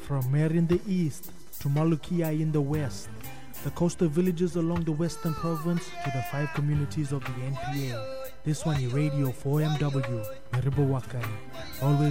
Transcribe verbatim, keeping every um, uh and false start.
From Mer in the east to Malukia in the west, the coastal villages along the western province to the five communities of the N P A. This one is Radio four M W, Meribo Wakai. Always